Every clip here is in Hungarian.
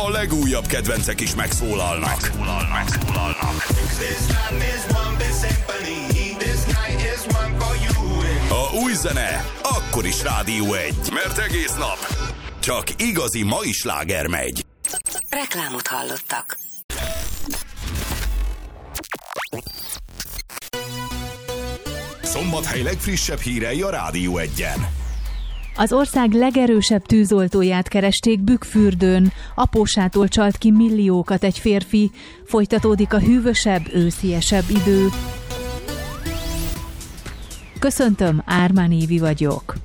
a legújabb kedvencek is megszólalnak. A új zene akkor is Rádió 1, mert egész nap csak igazi mai sláger megy. Reklámot hallottak. Szombathely legfrissebb hírei a Rádió 1-en. Az ország legerősebb tűzoltóját keresték Bükkfürdőn. Apósától csalt ki milliókat egy férfi. Folytatódik a hűvösebb, ősziesebb idő. Köszöntöm, Ármán Évi vagyok.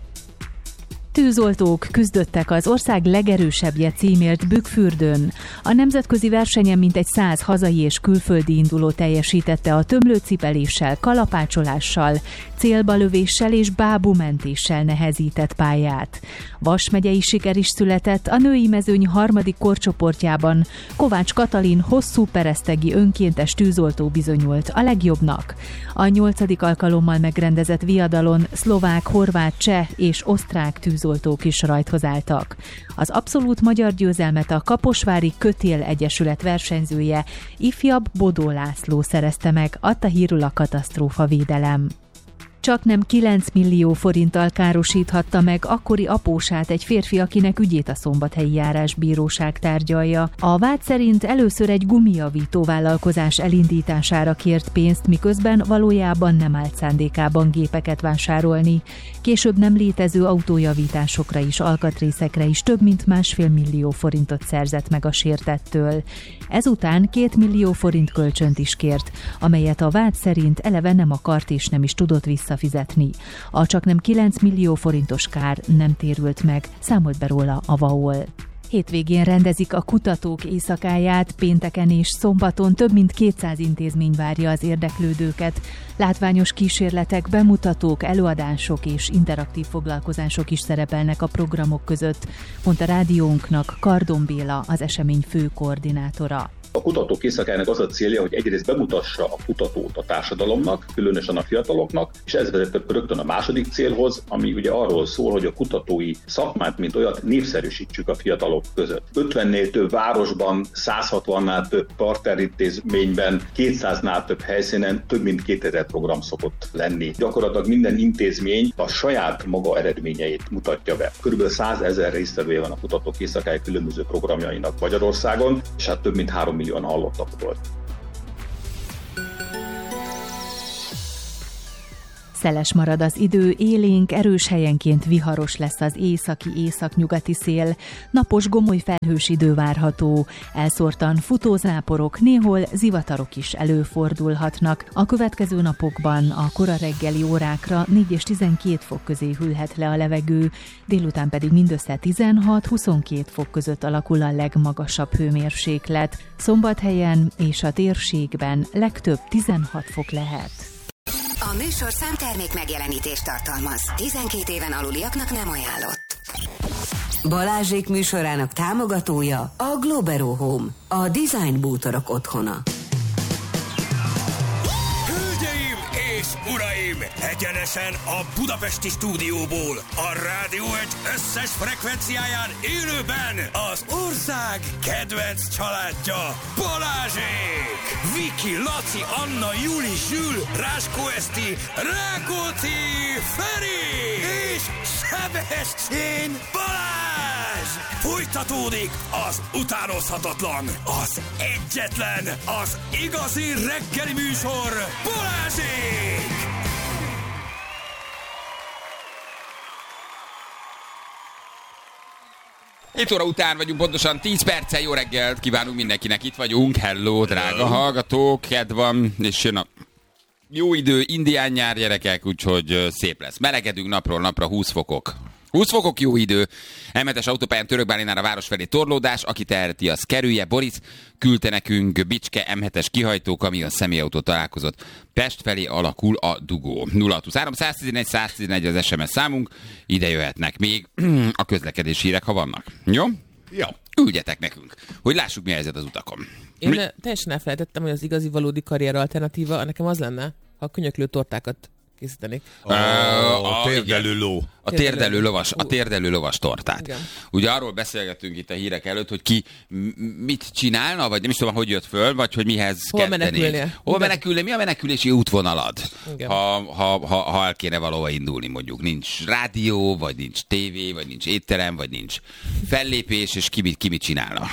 Tűzoltók küzdöttek az ország legerősebbje címért Bükkfürdőn. A nemzetközi versenyen mintegy 100 hazai és külföldi induló teljesítette a tömlőcipeléssel, kalapácsolással, célbalövéssel és bábumentéssel nehezített pályát. Vas megyei siker is született a női mezőny harmadik korcsoportjában. Kovács Katalin hosszú peresztegi önkéntes tűzoltó bizonyult a legjobbnak. A 8. alkalommal megrendezett viadalon szlovák, horvát, cseh és osztrák tűzoltók is rajthoz álltak. Az abszolút magyar győzelmet a Kaposvári Kötél Egyesület versenyzője, ifjabb Bodó László szerezte meg, adta hírül a katasztrófavédelem. Csaknem 9 millió forinttal károsíthatta meg akkori apósát egy férfi, akinek ügyét a szombathelyi járásbíróság tárgyalja. A vád szerint először egy gumijavító vállalkozás elindítására kért pénzt, miközben valójában nem állt szándékában gépeket vásárolni. Később nem létező autójavításokra is, alkatrészekre is több mint 1,5 millió forintot szerzett meg a sértettől. Ezután 2 millió forint kölcsönt is kért, amelyet a vád szerint eleve nem akart és nem is tudott visszafizetni. A csaknem 9 millió forintos kár nem térült meg, számolt be róla a VAOL. Hétvégén rendezik a kutatók éjszakáját, pénteken és szombaton több mint 200 intézmény várja az érdeklődőket. Látványos kísérletek, bemutatók, előadások és interaktív foglalkozások is szerepelnek a programok között, mondta rádiónknak Kardon Béla, az esemény fő koordinátora. A kutatók éjszakájának az a célja, hogy egyrészt bemutassa a kutatót a társadalomnak, különösen a fiataloknak, és ez vezet rögtön a második célhoz, ami ugye arról szól, hogy a kutatói szakmát, mint olyat népszerűsítsük a fiatalok között. 50-nél több városban, 160-nál több partnerintézményben, 200-nál több helyszínen több mint 2000 program szokott lenni. Gyakorlatilag minden intézmény a saját maga eredményeit mutatja be. Körülbelül 100 000 résztvevője van a kutatók éjszakája különböző programjainak Magyarországon, és hát több mint 3 millióan hallottak volt. Szeles marad az idő, élénk, erős helyenként viharos lesz az északi-északnyugati szél, napos gomoly felhős idő várható, elszórtan futózáporok, néhol zivatarok is előfordulhatnak. A következő napokban a kora reggeli órákra 4 és 12 fok közé hűlhet le a levegő, délután pedig mindössze 16-22 fok között alakul a legmagasabb hőmérséklet. Szombathelyen és a térségben legtöbb 16 fok lehet. A műsor számtermék megjelenítést tartalmaz. 12 éven aluliaknak nem ajánlott. Balázsék műsorának támogatója a Globero Home, a design bútorok otthona. Hölgyeim és uraim, egyenesen a budapesti stúdióból, a Rádió 1 összes frekvenciáján élőben az ország kedvenc családja, Balázsék! Viki, Laci, Anna, Juli, Zsül, Ráskó Eszti, Rákóczi, Feri és Sebestyén Balázs! Folytatódik az utánozhatatlan, az egyetlen, az igazi reggeli műsor, Balázsék! 7 óra után vagyunk, pontosan 10 perccel. Jó reggelt kívánunk mindenkinek, itt vagyunk. Hello, drága hallgatók, kedv van, és jön a jó idő, indián nyár, gyerekek, úgyhogy szép lesz. Melegedünk napról napra, 20 fokok. 20 fokok, jó idő. M7-es autópályán Törökbálinál a város felé torlódás, aki teheti, az kerülje. Boris küldte nekünk, Bicske M7-es kihajtó kamion személyautó találkozott. Pest felé alakul a dugó. 0623 111 111 az SMS számunk, ide jöhetnek még a közlekedési hírek, ha vannak. Jó? Jó. Küldjetek nekünk, hogy lássuk, mi a helyzet az utakon. Én teljesen elfelejtettem, hogy az igazi valódi karrier alternatíva nekem az lenne, ha könyöklő tortákat készítenék. A térdelő ló. a térdelő lovas tortát. Igen. Ugye arról beszélgettünk itt a hírek előtt, hogy ki mit csinálna, vagy nem is tudom, hogy jött föl, vagy hogy mihez kezdenél. Hol menekülni? Mi a menekülési útvonalad? Ha el kéne valahova indulni, mondjuk. Nincs rádió, vagy nincs tévé, vagy nincs étterem, vagy nincs fellépés, és ki mit csinálna.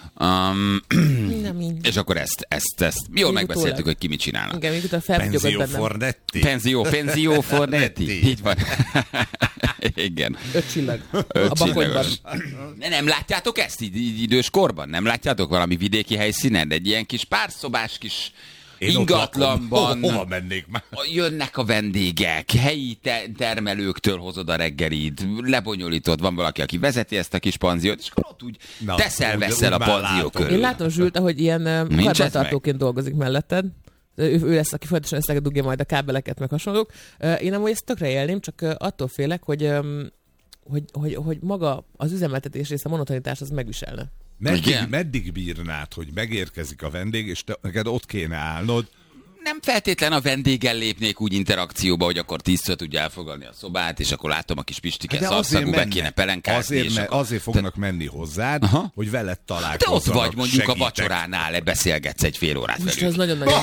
És akkor ezt jól megbeszéltük, hogy ki mit csinálna. Igen, még utána felbügyogott bennem. Penzió Fornetti. Így van. Igen. 5 csillag. A Bakonyban. Nem látjátok ezt így idős korban? Nem látjátok valami vidéki helyszínen? Egy ilyen kis párszobás kis ingatlanban. Hova mennék már? Jönnek a vendégek, helyi termelőktől hozod a reggelit, lebonyolítod, van valaki, aki vezeti ezt a kis panziót, és akkor ott úgy teszel-veszel a panzió körül. Én látom Zsült, ahogy ilyen karbantartóként dolgozik melletted. Ő lesz, aki folyamatosan összegedugja majd a kábeleket, meg hasonlók. Én amúgy ezt tökre élném, csak attól félek, hogy maga az üzemeltetés része, a monotonitás az megviselne. Meddig bírnád, hogy megérkezik a vendég, és neked ott kéne állnod? Nem feltétlen a vendéggel lépnék úgy interakcióba, hogy akkor 10-ször tudja elfogadni a szobát, és akkor látom a kis Pistiket szarszagú, be kéne pelenkázni. Azért fognak menni hozzád, hogy veled találkozzanak. Te ott vagy mondjuk a vacsoránál, beszélgetsz egy fél órát velük. Az nagyon-nagyon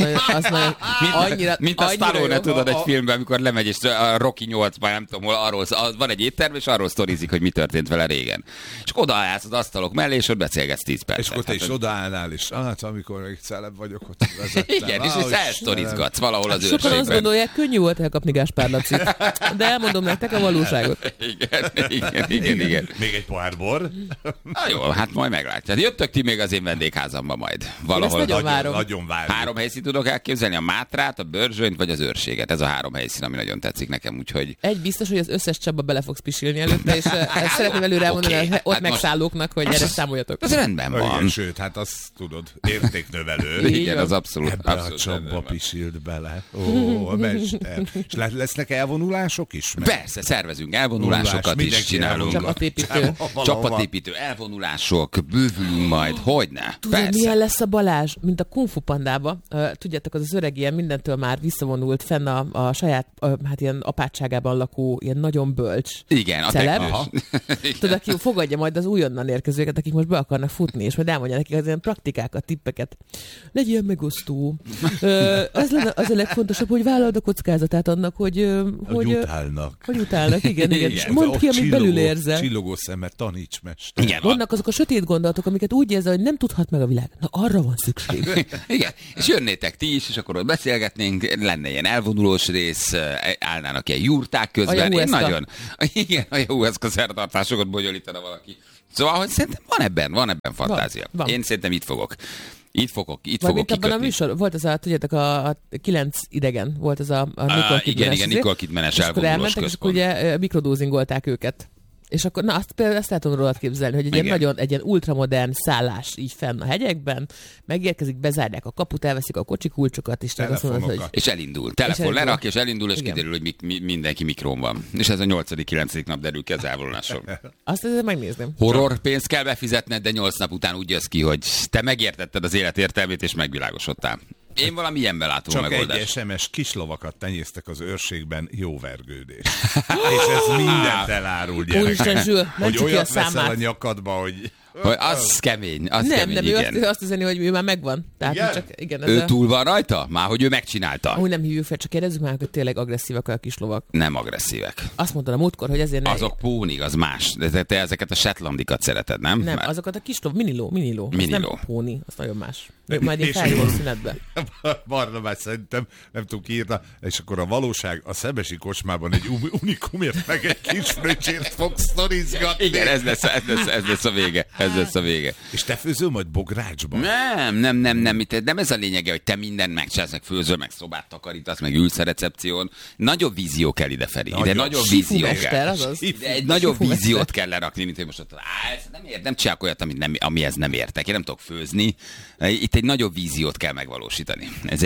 mint a Stallone, tudod, egy filmben, amikor lemegy, és a Rocky 8-ban, nem tudom, hol van egy étterm, és arról sztorizik, hogy mi történt vele régen. És odaállsz az asztalok mellé, és ott beszélgetsz 10 percet. És akkor te is odaállnál, és amikor még celeb vagyok, ott vezettem. Igen, és sztorizgatsz valahol az őrségben. Sokan azt gondolják, könnyű volt elkapni Gáspár Lacit. De elmondom nektek a valóságot. Igen. Még egy pohár bor. Jó, hát majd meglátjátok. Jöttök ti még az én vendégházamba majd. Valahol. Nagyon várom. 3 helyszínt tudok elképzelni, a Mátrát, a Börzsönyt vagy az Őrséget. Ez a 3 helyszín, ami nagyon tetszik nekem, úgyhogy... Egy biztos, hogy az összes Csaba bele fogsz pisilni előtte, és szeretném előre elmondani ott megszállóknak, hogy erre számoljatok. Ez rendben van. Sőt, hát azt tudod, értéknövelő. Igen, az abszolút. Ebbe a Csaba pisilt bele. Ó, a mester. És lesznek elvonulások is? Persze, szervezünk elvonulásokat is, csinálunk. Csapatépítő, elvonulások, bővülünk majd, hogyne. Tudod, milyen lesz a Balázs, mint a Kung Fu Pandába. Tudjátok, az öreg ilyen mindentől már visszavonult fenn a saját, hát ilyen apátságában lakó, ilyen nagyon bölcs. Igen, celeb. Tudod, aki fogadja majd az újonnan érkezőket, akik most be akarnak futni, és majd elmondja nekik az ilyen praktikákat, tippeket. Legyél megosztó. Az a legfontosabb, hogy vállalod a kockázatát annak, hogy utálnak. Hogy utálnak, igen. És mondd ki, amit belül érzel. Csillogó szemmel, taníts, mester. Igen, vannak azok a sötét gondolatok, amiket úgy érzel, hogy nem tudhat meg a világ. Na, arra van szükség. Igen, és jönnétek ti is, és akkor ott beszélgetnénk, lenne ilyen elvonulós rész, állnának ilyen jurták közben. Igen, a Jahueszka szertartásokat bonyolítana valaki. Szóval, hogy szerintem van ebben fantázia. Van. Én szerintem itt fogok kikötni. A műsor, volt az tudjátok, a 9 idegen, volt az a Nicole Kidman-es. Igen, Nicole Kidman-es elvonulós központ. És akkor ugye mikrodózingolták őket. És akkor, na, azt el tudom rólad képzelni, hogy egy ilyen ultramodern szállás így fenn a hegyekben, megérkezik, bezárják a kaput, elveszik a kocsi kulcsokat, és azt mondod, hogy... És elindul. Telefon lerak, és elindul, és kiderül, hogy mindenki mikron van. És ez a 8.-9. nap derül ki az elvonuláson. Azt ezzel megnézném. Horror pénzt kell befizetned, de 8 nap után úgy jössz ki, hogy te megértetted az élet értelmét, és megvilágosodtál. Én valami ilyenben látom csak megoldást. Csak egy SMS kislovakat tenyésztek az Őrségben, jó vergődés. És ez mindent elárul, gyerekek. Hogy olyat veszel a nyakadba, hogy az kemény, nem, igen. Ő azt üzeni, hogy ő már megvan. Tehát igen? Ő túl van rajta? Már hogy ő megcsinálta? Ahogy nem hívjuk fel, csak kérdezzük már, hogy tényleg agresszívak a kislovak. Nem agresszívek. Azt mondta a múltkor, hogy ezért azok pónig, az más. De te ezeket a shetlandikat szereted, nem? Nem, azokat a kislov, miniló. Az nem póni, az nagyon más. Majd én feljön szünetbe. Barnabás szerintem, nem tudom ki írta, és akkor a valóság a szebesi kocsmában egy unikumért meg egy kis fröccsért fog sztorizgatni. Igen, ez lesz a vége. Ez lesz a vége. És te főzöl majd bográcsban? Nem ez a lényege, hogy te mindent megcsinálsz, meg főzöl, meg szobát takarítasz, meg ülsz a recepción. Nagyobb vízió kell idefeli. De nagyobb vízió kell. Egy nagyobb víziót kell lerakni, mint hogy most ott állsz. Nem csinálok olyat, amihez nem értek. Én nem tudok főzni. Itt egy nagyobb víziót kell megvalósítani.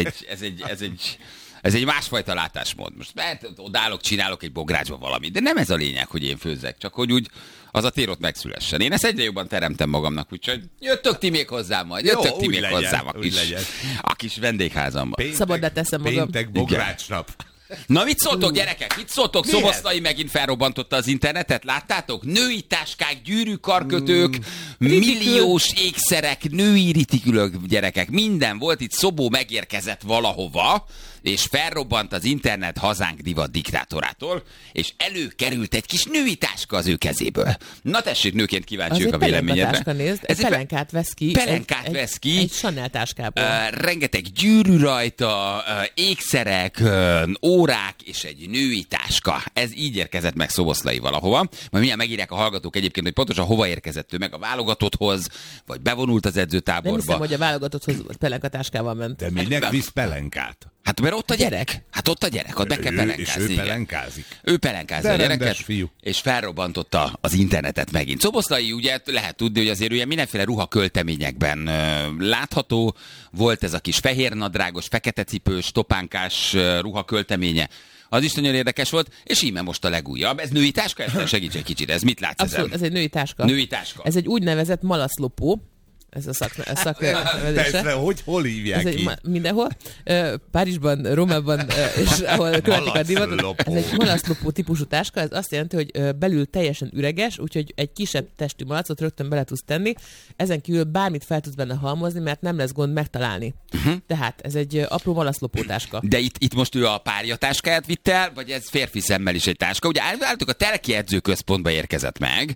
Ez egy másfajta látásmód. Most odállok, csinálok egy bográcsba valamit, de nem ez a lényeg, hogy én főzzek, csak hogy úgy az a tér ott megszülessen. Én ezt egyre jobban teremtem magamnak, úgyhogy jöttök ti még hozzám majd. Jöttök ti még hozzám a kis vendégházamba. Szabad, de teszem magam. Péntek bográcsnap. Na mit szóltok, gyerekek? Mit szóltok? Szoboszlai megint felrobbantotta az internetet, láttátok? Női táskák, gyűrűkarkötők, milliós ékszerek, női ritikülök, gyerekek. Minden volt, itt Szobó megérkezett valahova, és felrobbant az internet hazánk divat diktátorától, és előkerült egy kis női táska az ő kezéből. Na tessék, nőként kíváncsiak a véleményedre. Ez pelenkát vesz ki. Pelenkát vesz ki. Egy Chanel táskából. Rengeteg gyűrű rajta, ékszerek, órák és egy női táska. Ez így érkezett meg Szoboszlai valahova. Majd mindjárt megírják a hallgatók egyébként, hogy pontosan hova érkezett ő meg, a válogatotthoz, vagy bevonult az edzőtáborba. Nem hiszem, hogy a válogatotthoz pelenkatáskával ment. De minek visz pelenkát? Hát mert ott a gyerek. Hát ott a gyerek, ott be kell pelenkázni. És ő pelenkázik. Ő pelenkázni a gyereket, és felrobbantotta az internetet megint. Szoboszlai ugye lehet tudni, hogy azért ugye mindenféle ruhakölteményekben látható. Volt ez a kis fehérnadrágos, fekete cipős, topánkás ruhakölteménye. Az is nagyon érdekes volt, és íme most a legújabb. Ez női táska? Ezt segíts egy kicsit, ez mit látsz Abszolút, ez egy női táska. Női táska. Ez egy úgynevezett malaszlopó. Ez a szaknevezése. Hol hívják ki? Mindenhol. Párizsban, Rómában, és ahol követik a divatot. Ez egy malaszlopó típusú táska, ez azt jelenti, hogy belül teljesen üreges, úgyhogy egy kisebb testű malacot rögtön bele tudsz tenni. Ezen kívül bármit fel tudsz benne halmozni, mert nem lesz gond megtalálni. Tehát ez egy apró malaszlopó táska. De itt most ő a párja táskáját vitt el, vagy ez férfi szemmel is egy táska? Ugye állítólag a Telki edzőközpontba érkezett meg,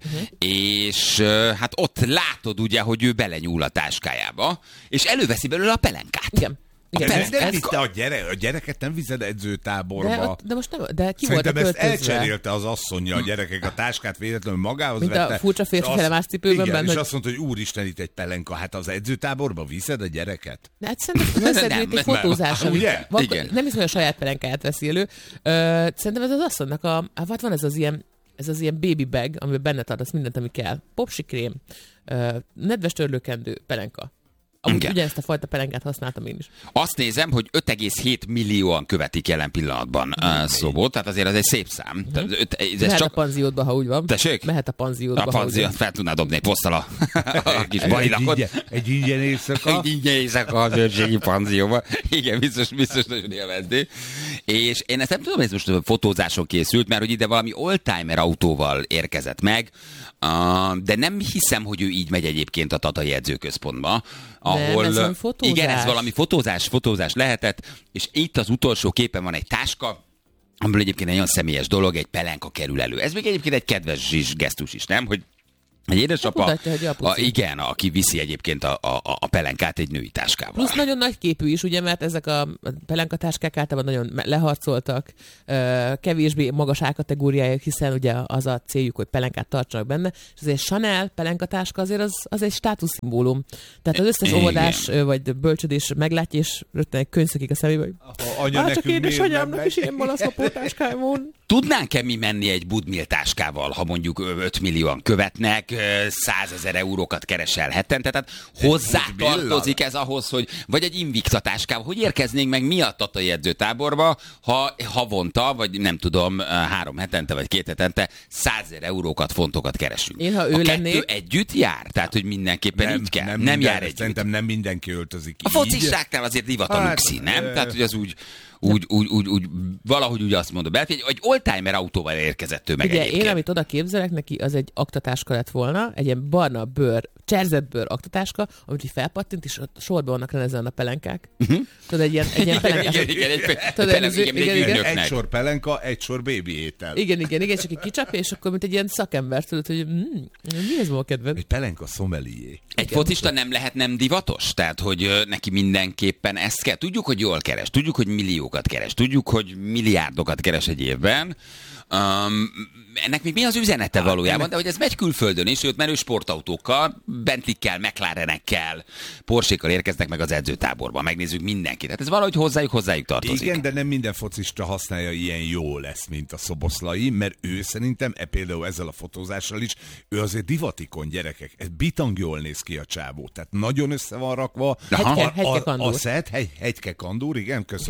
és hát ott látod ugye, hogy ő belenyúl a táskájába, és előveszi belőle a pelenkát. Igen. Nem vitte a gyereket nem viszed edzőtáborba. De most nem, de ki szerintem volt a ezt elcserélte az asszonya a gyerekek a táskát véletlenül magához mint vette. a furcsa férfi felemás cipőben. Igen, benne, és azt mondta, hogy úristen, itt egy pelenka. Hát az edzőtáborba viszed a gyereket? De hát szerintem egy fotózás. Ugye? Nem hiszem, hogy a saját pelenkáját veszi elő. Szerintem ez az asszonynak van ez az ilyen baby bag, amiben benne tartasz mindent, ami kell. Popsikrém, nedves törlőkendő, pelenka. Amúgy ugyanezt a fajta pelenkát használtam én is. Azt nézem, hogy 5,7 millióan követik jelen pillanatban Szobót, tehát azért az egy szép szám. Mehet a panziódba, ha úgy van. Tessék? Mehet a panziódba, a panziót fel tudnád dobni egy poszttal a kis barilakot. Egy ingyen éjszaka. Egy ingyen éjszaka az őrségi panzióba. Igen, biztos nagyon élvezni. És én ezt nem tudom, hogy ez most fotózáson készült, mert hogy ide valami oldtimer autóval érkezett meg, de nem hiszem, hogy ő így megy egyébként a Tatai edzőközpontba, ahol nem, ez fotózás. Igen, ez valami fotózás lehetett, és itt az utolsó képen van egy táska, amiből egyébként egy nagyon személyes dolog, egy pelenka kerül elő. Ez még egyébként egy kedves gesztus is, nem? Hogy egy édesapa, igen, aki viszi egyébként a pelenkát egy női táskával. Plusz nagyon nagy képű is, ugye, mert ezek a pelenkatáskák általában nagyon leharcoltak, kevésbé magas árkategóriájuk, hiszen ugye az a céljuk, hogy pelenkát tartsanak benne, és azért Chanel pelenkatáska azért az egy státuszszimbólum. Tehát az összes óvodás vagy bölcsödés meglátja, és rögtön egy könyvszökik a szemébe, hogy csak édesanyámnak is ilyen malaszlopó táskáim van. Tudnánk-e mi menni egy Budmil táskával, ha mondjuk 5 millióan követnek, 100 000 eurókat keresel hetente, tehát hozzá tartozik ez ahhoz, hogy vagy egy Invicta táskával, hogy érkeznénk meg mi a Tatai edzőtáborba, ha havonta, vagy nem tudom, 3 hetente, vagy 2 hetente 100 000 eurókat, fontokat keresünk. Én, ha ő a lennék... kettő együtt jár? Tehát, hogy mindenképpen így kell? Nem jár együtt. Szerintem nem mindenki öltözik így. A focistáknál azért divat a luxi, nem? Tehát, hogy az úgy valahogy úgy azt mondom, egy oldtimer autóval érkezett ő meg. Ugye én, amit oda képzelek neki, az egy aktatáska lett volna, egy ilyen barna bőr, cserzett bőr aktatáska, amit így felpattint, és ott sorban vannak ezen a pelenkák. Tudod, egy ilyen pelenkás. Igen, egy sor pelenka, egy sor baby étel. Igen, csak egy kicsapja, és akkor mint egy ilyen szakember, tudod, hogy mi ez ma kedved? Egy pelenka szomelié. Egy focista nem lehet nem divatos? Tehát, hogy neki mindenképpen ezt kell. Tudjuk, hogy jól keres, tudjuk, hogy milliókat keres, tudjuk, hogy milliárdokat keres egy évben. Ennek még mi az üzenete valójában? De hogy ez megy külföldön is, sőt, mert ő sportautókkal, Bentley-kkel, McLarenekkel, Porsche-kkal érkeznek meg az edzőtáborba. Megnézzük mindenkit. Tehát ez valahogy hozzájuk tartozik. Igen, de nem minden focista használja ilyen jó lesz, mint a Szoboszlai, mert ő szerintem, például ezzel a fotózással is, ő azért divatikon, gyerekek. Ez bitang jól néz ki a csávó. Tehát nagyon össze van rakva. Hegyke kandúr. A szett, hegyke kandúr, igen, köszönöm,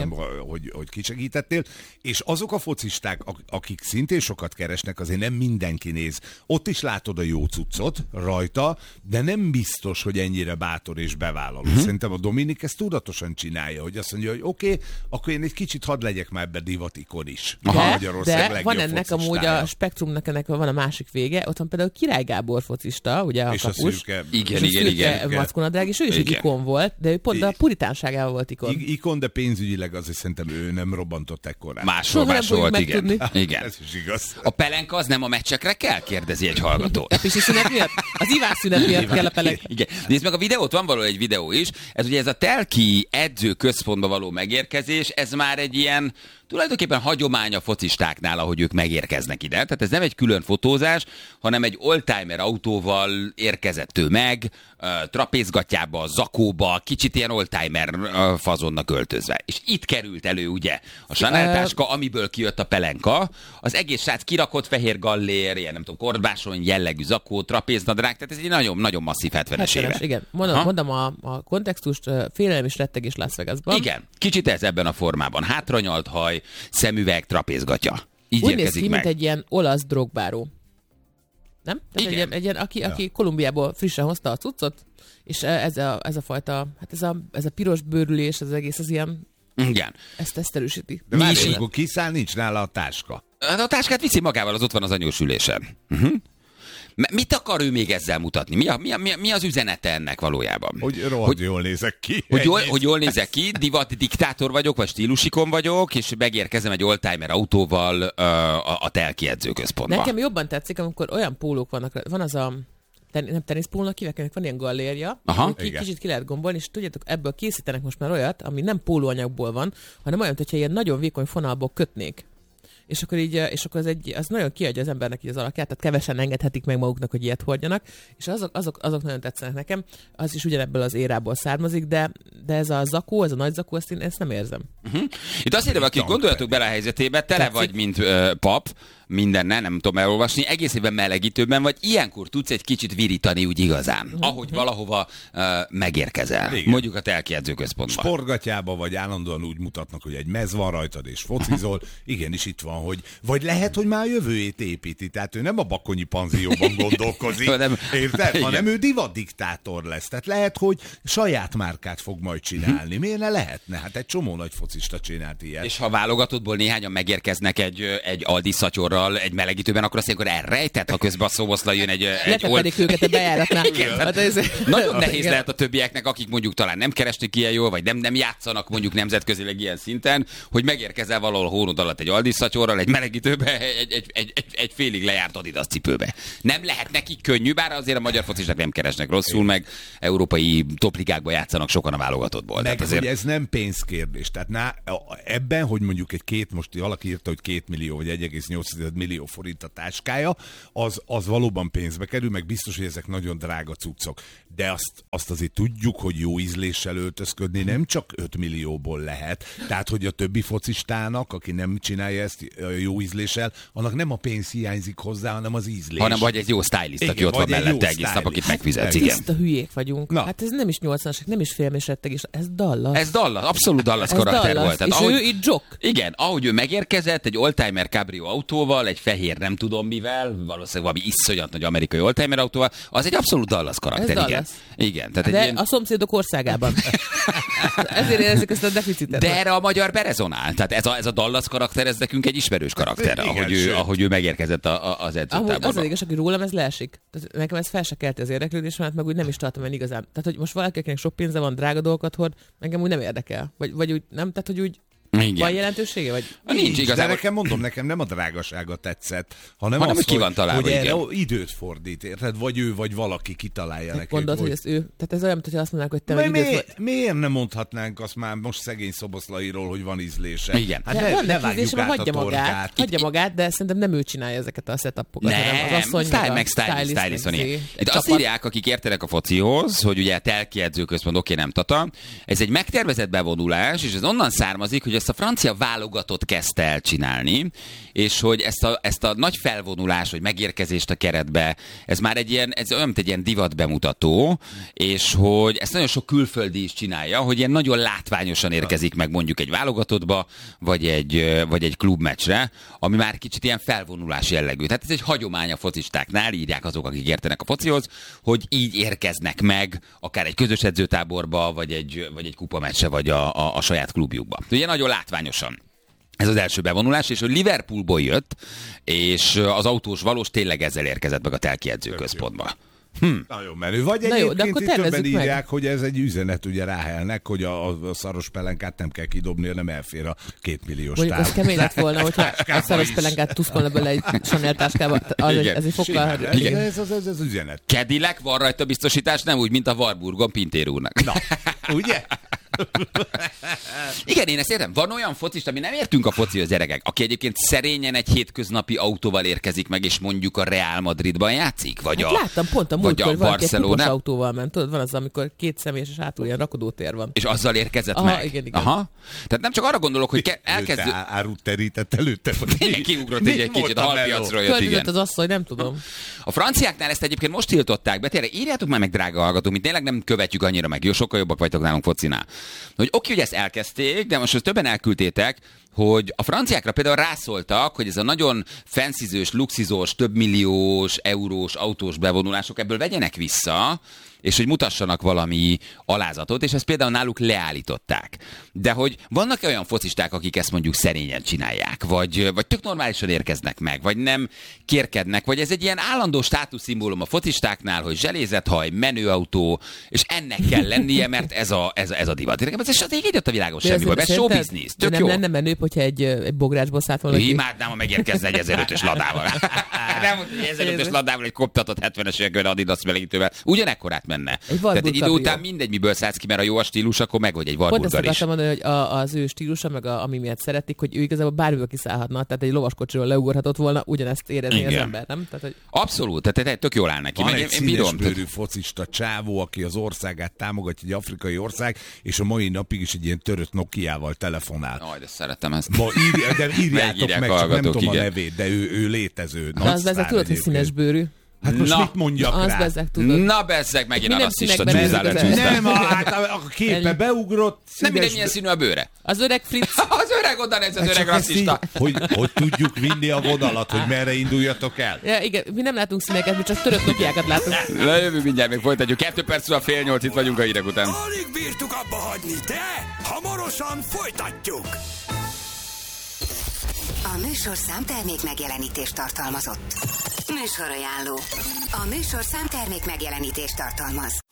hogy kisegítettél, és azok a focisták, akik szintén sokat keresnek, azért nem mindenki néz. Ott is látod a jó cuccot rajta, de nem biztos, hogy ennyire bátor és bevállaló. Szerintem a Dominik ezt tudatosan csinálja, hogy azt mondja, hogy oké, akkor én egy kicsit hadd legyek már ebbe divatikon is. De van ennek focistája. Amúgy a spektrumnak ennek van a másik vége, ott van például Király Gábor focista, ugye a kapus. Igen. Mackonadrág, és ő is egy ikon volt, de ő pont a puritánságával volt ikon. Ikon, de pénzügyileg azért szerintem ő nem robbantott ekkorát. Más volt, igen. Ez is igaz. A pelenka az nem a meccsekre kell? Kérdezi egy hallgató. A pisi szünet miatt? Az ivás szünet miatt kell a pelenka. Igen. Nézd meg a videót, van való egy videó is. Ez ugye ez a Telki edzőközpontba való megérkezés, ez már egy ilyen tulajdonképpen hagyomány a focistáknál, ahogy ők megérkeznek ide. Tehát ez nem egy külön fotózás, hanem egy oldtimer autóval érkezett ő meg, trapézgatjába, zakóba, kicsit ilyen oldtimer fazonnak öltözve. És itt került elő ugye a Chanel táska, amiből kijött a pelenka, az egész srác kirakott fehér gallér, ilyen nem tudom, korbáson jellegű zakó, trapéznadrág, tehát ez egy nagyon masszív 70-es éve. Igen, mondom a kontextust, félelem és rettegés Las Vegasban. Igen, kicsit ez ebben a formában. Hátranyalt haj, szemüveg, trapézgatja. Így úgy érkezik néz ki, meg. Mint egy ilyen olasz drogbáró. Nem? Tehát egy ilyen, aki Kolumbiából frissen hozta a cuccot, és ez a fajta, hát ez a piros bőrülés, ez az egész, az ilyen... Igen. Ezt erősíti. De várj, amikor kiszáll, nincs nála a táska. A táskát viszi magával, az ott van az anyós ülésen. Mit akar ő még ezzel mutatni? Mi az üzenete ennek valójában? Hogy jól nézek ki. Hogy jól nézek ki, divat diktátor vagyok, vagy stílusikon vagyok, és megérkezem egy oldtimer autóval a Telki edzőközpontba. Nekem jobban tetszik, amikor olyan pólók vannak, van az a nem teniszpólónak hívják, van ilyen gallérja, kicsit ki lehet gombolni, és tudjátok, ebből készítenek most már olyat, ami nem pólóanyagból van, hanem olyan, hogyha ilyen nagyon vékony fonalból kötnék. És akkor az nagyon kiadja az embernek így az alakját, tehát kevesen engedhetik meg maguknak, hogy ilyet hordjanak, és azok nagyon tetszenek nekem. Az is ugyanebből az érából származik, de ez a zakó, ez a nagy zakó, ezt nem érzem. Itt azt írja, akik gondoljatok bele a helyzetébe, tele vagy, mint pap, mindennel, nem tudom elolvasni, egész évben melegítőben vagy, ilyenkor tudsz egy kicsit virítani úgy igazán, ahogy valahova megérkezel. Igen. Mondjuk a Telki edzőközpontban. Sportgatyába vagy állandóan úgy mutatnak, hogy egy mez van rajtad és focizol. Igenis itt van, hogy vagy lehet, hogy már a jövőjét építi, tehát ő nem a bakonyi panzióban gondolkozik, érted? Hanem ő divatdiktátor lesz. Tehát lehet, hogy saját márkát fog majd csinálni. Miért ne lehetne? Hát egy csomó nagy focista csinált ilyet. És ha válogatottból néhányan megérkeznek egy Aldi szatyorral egy melegítőben, akkor azt mondjuk, hogy elrejtett, ha közben a szoboszla jön egy őket a bejáratnál. Nagyon nehéz lehet a többieknek, akik mondjuk talán nem keresték ilyen jól, vagy nem játszanak mondjuk nemzetközileg ilyen szinten, hogy megérkezel valahol hónod alatt egy Aldi szatyorral, egy melegítőbe, egy félig lejárt Adidas cipőbe. Nem lehet nekik könnyű, bár azért a magyar focisták nem keresnek rosszul, meg európai topligákba játszanak sokan a válogatottból. Meg, azért... hogy ez nem pénzkérdés. Tehát ebben, hogy mondjuk most valaki írta, hogy 2 millió vagy 1,8 millió forint a táskája, az valóban pénzbe kerül, meg biztos, hogy ezek nagyon drága cuccok. De azt azért tudjuk, hogy jó ízléssel öltözködni nem csak 5 millióból lehet. Tehát, hogy a többi focistának, aki nem csinálja ezt jó ízléssel, annak nem a pénz hiányzik hozzá, hanem az ízlés. Hanem vagy egy jó stylist, aki ott van mellette egész nap, akit megfizetsz. Igen. Tiszta hülyék vagyunk. Na. Hát ez nem is 80-as, nem is félm és rettegés, ez Dallas. Ez Dallas, abszolút Dallas karakter volt. Tehát, és ahogy, ő itt Jock. Igen, ahogy ő megérkezett egy oldtimer cabrio autóval, egy fehér nem tudom mivel, valószínűleg valami iszonyat nagy amerikai oldtimer autóval, az egy abszolút Dallas karakter, ez igen. Dallas. Igen, tehát de ilyen... a szomszédok országában. Ezért érezzük ezt a deficitet. De erre a magyar berezonál. Tehát ez a Dallas karakter, ez nekünk egy ismerős karakter, ahogy ő megérkezett az edzőtáborba. Az igazság, hogy rólam ez leesik. Tehát nekem ez fel se kelti az érdeklődésemet, meg úgy nem is tartom el igazán. Tehát, hogy most valaki, akinek sok pénze van, drága dolgokat hord, engem úgy nem érdekel. Vagy úgy nem, tehát, hogy úgy igen. Van jelentősége? Vagy? Nincs igazából. De nekem nem a drágasága tetszett, hanem az, ki van találva, hogy erre időt fordít, érted? Vagy ő, vagy valaki kitalálja neki. Gondolod, hogy ez ő? Tehát ez olyan, mintha azt mondanák, hogy te meg időt... Miért nem mondhatnánk azt már most szegény szoboszlairól, hogy van ízlése? Igen. Hát ne vágjuk át a torkát. Hagyja magát, de szerintem nem ő csinálja ezeket a setupokat, hanem az asszony, meg stylist. Itt azt írják, akik értenek a focihoz, hogy ugye Telki edzőközpont, oké, nem Tata. Ez egy megtervezett bevonulás, és ez onnan származik, hogy ezt a francia válogatott kezdte el csinálni, és hogy ezt a nagy felvonulást, vagy megérkezést a keretbe, ez már ez olyan, mint egy ilyen divat bemutató, és hogy ezt nagyon sok külföldi is csinálja, hogy ilyen nagyon látványosan érkezik meg mondjuk egy válogatottba, vagy egy klubmeccsre, ami már kicsit ilyen felvonulás jellegű. Tehát ez egy hagyomány a focistáknál, írják azok, akik értenek a focihoz, hogy így érkeznek meg akár egy közös edzőtáborba, vagy egy kupameccsre, vagy a saját klubjukba. Ugye nagyon látványosan. Ez az első bevonulás, és hogy Liverpoolból jött, és az autós valós tényleg ezzel érkezett meg a Telki edzőközpontba. Nagyon menő. Vagy egyébként itt többen írják, hogy ez egy üzenet ugye Ráhelnek, hogy a szaros pelenkát nem kell kidobni, hanem elfér a 2 milliós táv. Mondjuk az kemény lett volna, hogyha a szaros pelenkát tuszkolna bele egy Chanel táskába. Ez egy fokkal... Ez az üzenet. Cadillac, van rajta biztosítás, nem úgy, mint a Warburgon Pintér úrnak. Na, ugye? Igen, én ezt értem. Van olyan focista, ami nem értünk a focihoz, gyerekek, aki egyébként szerényen egy hétköznapi autóval érkezik meg, és mondjuk a Real Madridban játszik? Vagy hát láttam pont a múltkor, valaki egy kupos autóval ment. Tudod, van az, amikor 2 személyes és hátul ilyen rakodótér van. És azzal érkezett aha, meg? Igen. Aha. Tehát nem csak arra gondolok, hogy elkezdő... Árut terített előtte. Kiugrott egy kicsit, a halpiacról jött, igen. az asszony, nem tudom. A franciáknál ezt egyébként most tiltották be. Tényleg írjátok már meg, drága hallgatók, mint tényleg nem követjük annyira meg. Jó, sokkal jobbak vagytok nálunk focinál. Hogy oké, hogy ezt elkezdték, de most többen elküldtétek, hogy a franciákra például rászóltak, hogy ez a nagyon fancyzős, luxizós, több milliós, eurós, autós bevonulások ebből vegyenek vissza, és hogy mutassanak valami alázatot, és ezt például náluk leállították. De hogy vannak olyan focisták, akik ezt mondjuk szerényen csinálják, vagy tök normálisan érkeznek meg, vagy nem kérkednek, vagy ez egy ilyen állandó státuszszimbólum a focistáknál, hogy zselezethaj, menőautó, és ennek kell lennie, mert ez a divat. Ez így jött a világon semmi baj, ez show business, tök nem jó. lenne menőbb, hogyha egy bográcsból szállt volna. Imádnám, ha megérkezne egy 1005-ös ladával. Nem, 1005-ös ladával egy koptatott 70-es években Adidas melegítővel. Ugyanekkorát menne. Tehát egy idő után mindegy, miből szállsz ki, mert a jó a stílus, akkor meg vagy egy Warburger is. Pont ezt akartam mondani, hogy az ő stílusa, meg ami miatt szeretik, hogy ő igazából bármiből kiszállhatna, tehát egy lovaskocsiról leugorhatott volna, ugyanezt érezni az ember, nem? Tehát, hogy... Abszolút, tehát tök jól áll neki. Van egy színesbőrű focista csávó, aki az országát támogatja, egy afrikai ország, és a mai napig is egy ilyen törött Nokiával telefonál. Aj, de szeretem ezt. De írjátok meg, csak nem tudom a nevét, de ő létező. De az ezek tudod, hogy színesbőrű. Hát most mit mondjak rá? Na bezzeg, megint a rasszista csúszál. Nem, hát a képe beugrott. Nem mindegy, milyen színű a bőre. Az öreg Fritz. Az öreg oda néz, az öreg rasszista. Hogy tudjuk vinni a vonalat, hogy merre induljatok el. Ja, igen, mi nem látunk színeket, mi csak törött Nokiákat látunk. Lejövünk mindjárt, még folytatjuk. 2 percről 7:30, itt vagyunk a hírek után. Alig bírtuk abba hagyni, de hamarosan folytatjuk. A műsorszám termék megjelenítést tartalmazott. Műsorajánló. A műsorszám termék megjelenítést tartalmaz.